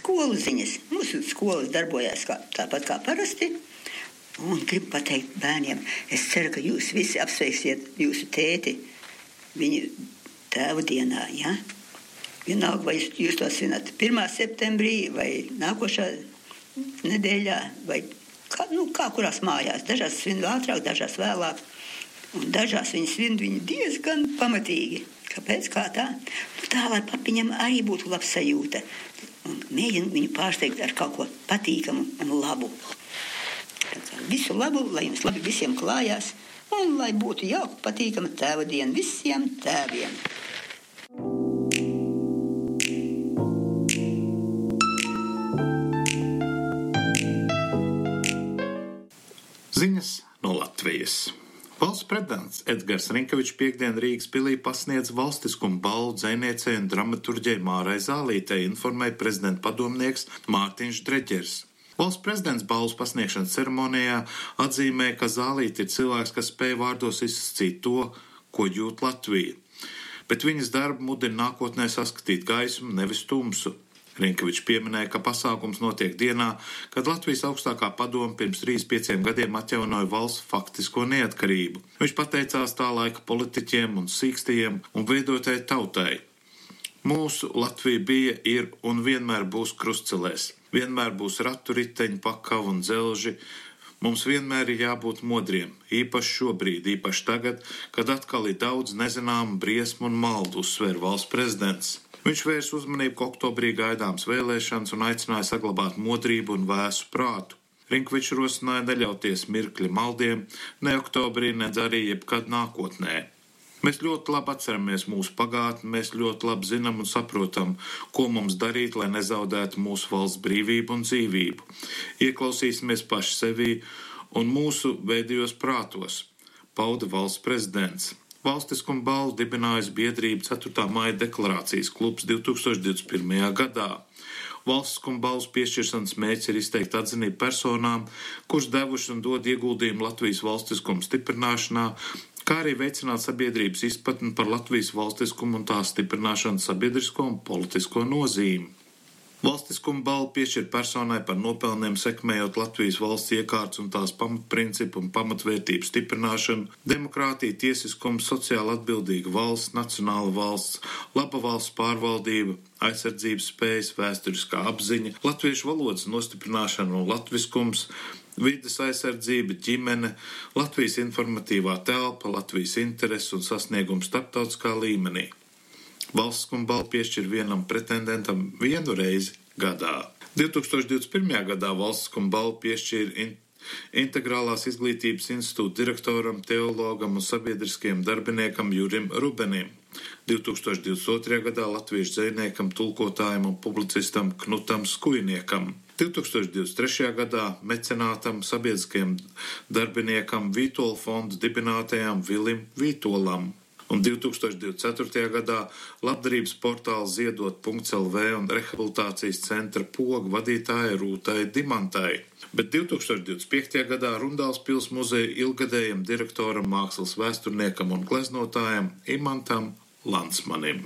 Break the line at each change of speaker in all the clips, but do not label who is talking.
skolu ziņas. Mūsu skolas darbojās tāpat kā parasti. Un gribu pateikt bērniem, es ceru, ka jūs visi apsveiksiet jūsu tēti viņa tēva dienā, ja? Vienalga, vai jūs to svinat 1. septembrī vai nākošā nedēļā, vai kā kurās mājās. Dažās svin ātrāk, dažās vēlāk. Un dažās viņi svin diezgan pamatīgi. Kāpēc? Kā tā? Tā, lai papiņam arī būtu labs sajūta. Un mēģinu viņu pārsteigt ar kaut ko patīkamu un labu. Visu labu, lai jums labi visiem klājās. Un lai būtu jauka, patīkama tēva diena visiem tēviem.
Ziņas no Latvijas. Valsts prezidents Edgars Rinkevičs piekdien Rīgas pilī pasniedz valstiskumu balvu dzejniecei un dramaturģei Mārai Zālītei, informēja prezidenta padomnieks Mārtiņš Dreģers. Valsts prezidents balvas pasniegšanas ceremonijā atzīmē, ka Zālīte ir cilvēks, kas spēj vārdos izsacīt to, ko jūt Latvija. Bet viņas darbu mudina nākotnē saskatīt gaismu, nevis tumsu. Rinkevičs pieminēja, ka pasākums notiek dienā, kad Latvijas augstākā padome pirms 3-5 gadiem atjaunoja valsts faktisko neatkarību. Viņš pateicās tā laika politiķiem un sīkstajiem un veidotai tautai. Mūsu Latvija bija, ir un vienmēr būs krustcelēs. Vienmēr būs ratu riteņi, pakavu un dzelži. Mums vienmēr ir jābūt modriem, īpaši šobrīd, īpaši tagad, kad atkal ir daudz nezināmu briesmu un maldu, uzsver valsts prezidents. Viņš vērs uzmanību, ka oktobrī gaidāms vēlēšanas un aicināja saglabāt modrību un vēsu prātu. Rinkevičs rosināja neļauties mirkļa maldiem, ne oktobrī, ne arī jebkad nākotnē. Mēs ļoti labi atceramies mūsu pagātni, mēs ļoti labi zinām un saprotam, ko mums darīt, lai nezaudētu mūsu valsts brīvību un dzīvību. Ieklausīsimies paši sevī un mūsu veidījos prātos, pauda valsts prezidents. Valstiskumu balvu dibinājusi biedrība 4. maija deklarācijas klubs 2021. gadā. Valstiskumu balvas piešķiršanas mērķis ir izteikt atzinību personām, kuras devuši un dod ieguldījumu Latvijas valstiskumu stiprināšanā, kā arī veicināt sabiedrības izpratni par Latvijas valstiskumu un tās stiprināšanu sabiedrisko un politisko nozīmi. Valstiskumu balvu piešķir personai par nopelniem sekmējot Latvijas valsts iekārtas un tās pamatprincipu un pamatvērtību stiprināšanu, demokrātija, tiesiskums, sociāli atbildīga valsts, nacionāla valsts, laba valsts pārvaldība, aizsardzības spējas, vēsturiskā apziņa, latviešu valodas nostiprināšana un latviskums, vides aizsardzība, ģimene, Latvijas informatīvā telpa, Latvijas intereses un sasniegums starptautiskā līmenī. Valstiskumu balvu piešķir vienam pretendentam vienu reizi gadā. 2021. gadā valstiskumu balvu piešķir Integrālās izglītības institūta direktoram, teologam un sabiedriskajam darbiniekam Jurim Rubenim. 2022. gadā latviešu dzejniekam, tulkotājam un publicistam Knutam Skujniekam. 2023. gadā mecenātam, sabiedriskajam darbiniekam Vītola fonda dibinātajam Vilim Vītolam. Un 2024. gadā labdarības portāls ziedot.lv un rehabilitācijas centra Poga vadītāja Rūtai Dimantai. Bet 2025. gadā Rundāls pils muzeja ilgadējam direktoram, mākslas vēsturniekam un gleznotājam Imantam Landsmanim.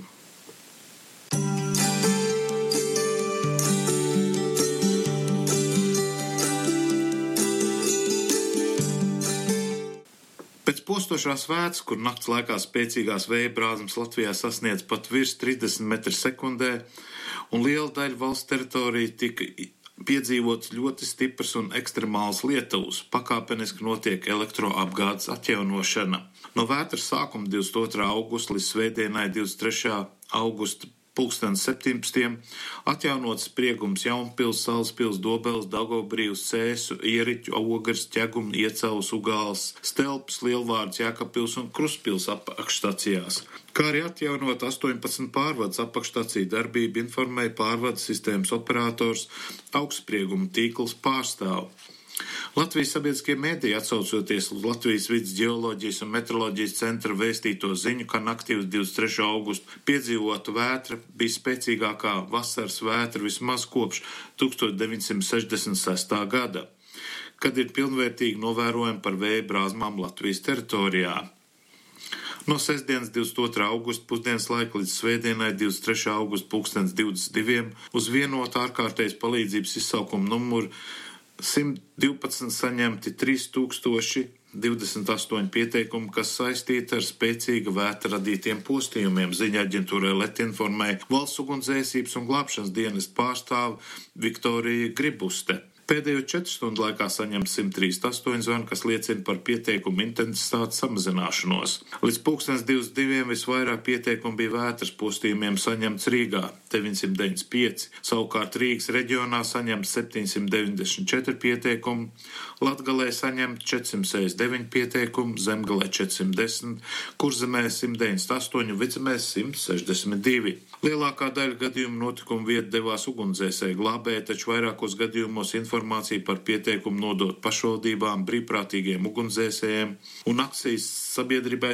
Pēc postošās vētras, kur nakts laikā spēcīgās vēja brāzmas Latvijā sasniedz pat virs 30 metru sekundē, un liela daļa valsts teritorija tika piedzīvots ļoti stiprs un ekstremāls lietuvs, pakāpeniski notiek elektroapgādes atjaunošana. No vētras sākuma 22. augusta līdz svētdienai 23. augusta 17. atjaunots spriegums Jaunpils, Salaspils, Dobeles, Daugavbrīvs, Cēsu, Ieriķu, Ogars, Ķegum, Iecavas, Ugāls, Stelpas, Lielvārds, Jākapils un Krustpils apakšstacijās. Kā arī atjaunot 18 pārvades apakšstaciju darbību, informēja pārvades sistēmas operators, augstsprieguma tīkls pārstāv. Latvijas sabiedriskie mediji, atsaucoties uz Latvijas vides ģeoloģijas un meteoroloģijas centra vēstīto ziņu, ka naktī uz 23. augustu piedzīvota vētra bija spēcīgākā vasaras vētra vismaz kopš 1966. gada, kad ir pilnvērtīgi novērojami par vēja brāzmām Latvijas teritorijā. No sestdienas 22. augusta pusdienas laika līdz svētdienai 23. augusta 2022 uz vienotu ārkārtējas palīdzības izsaukumu numuru 112 saņemti 3028 pieteikumi, kas saistīti ar spēcīga vētra radītiem postījumiem. Ziņa aģentūrai LET informēja Valsts ugunsdzēsības un glābšanas dienesta pārstāve Viktorija Gribuste. Pēdējo 4 stundu laikā saņemts 138 zvani, kas liecina par pieteikumu intensitātes samazināšanos. Līdz 2022 visvairāk pieteikumu bija vētras postījumiem saņemts Rīgā – 995, savukārt Rīgas reģionā saņemts 794 pieteikumu, Latgalē saņemts 469 pieteikumu, Zemgalē 410, Kurzemē 198 un Vidzemē 162. Lielākā daļa gadījumu notikumu vieta devās ugunsdzēsēju glābē, taču vairākos gadījumos informācija par pieteikumu nodot pašvaldībām, brīvprātīgiem ugunsdzēsējiem un akcijas sabiedrībai